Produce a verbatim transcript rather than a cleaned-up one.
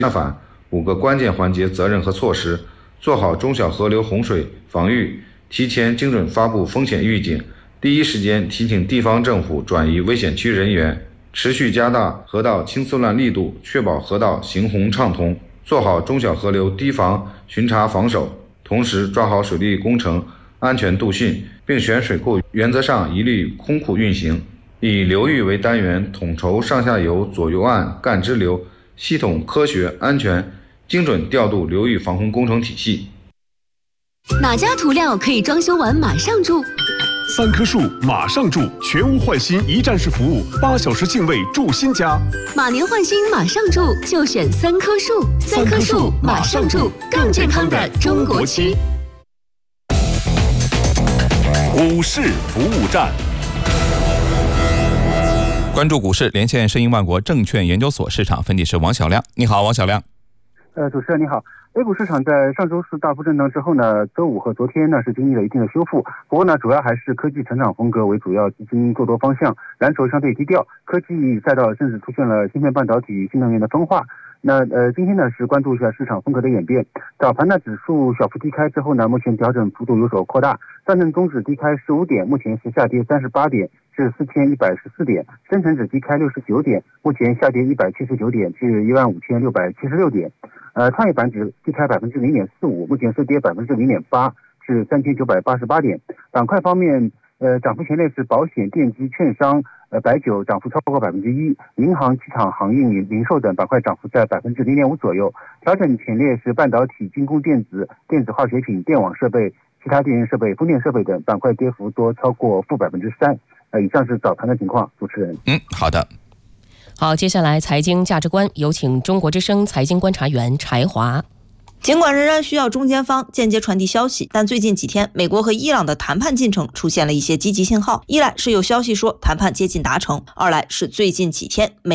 相反，五个关键环节责任和措施，做好中小河流洪水防御，提前精准发布风险预警，第一时间提醒地方政府转移危险区人员，持续加大河道清丝乱力度，确保河道行洪畅通，做好中小河流堤防巡查防守，同时抓好水利工程安全度汛，并选水库原则上一律空库运行，以流域为单元，统筹上下游、左右岸、干支流，系统、科学、安全、精准调度流域防洪工程体系。 哪家涂料可以装修完马上住？ 三棵树马上住，全屋换新一站式服务，八小时净位住新家。 马年换新马上住，就选三棵树。三棵树马上住，更健康的中国区。 股市服务站， 关注股市，连线声音万国证券研究所市场分析师王小亮。你好，王小亮。 呃，主持人你好。A 股市场在上周四大幅震荡之后呢，周五和昨天呢是经历了一定的修复，不过呢主要还是科技成长风格为主要基金做多方向，蓝筹相对低调，科技赛道甚至出现了芯片半导体与新能源的分化。那呃今天呢是关注一下市场风格的演变。早盘呢指数小幅低开之后呢，目前调整幅度有所扩大，上证综指低开十五点，目前是下跌三十八点，至四千一百十四点，深成指低开六十九点，目前下跌一百七十九点，至一万五千六百七十六点。呃，创业板指低开百分之零点四五，目前收跌百分之零点八，至三千九百八十八点。板块方面，呃，涨幅前列是保险、电机、券商、呃白酒涨幅超过百分之一，银行、机场、航运、零售等板块涨幅在百分之零点五左右。调整前列是半导体、军工电子、电子化学品、电网设备、其他电源设备、风电设备等板块跌幅多超过负百分之三。呃，以上是早盘的情况，主持人。 嗯，好的。 好，接下来财经价值观，有请中国之声财经观察员柴华。 尽管仍然需要中间方间接传递消息，但最近几天美国和伊朗的谈判进程出现了一些积极信号。一来是有消息说谈判接近达成，二来是最近几天美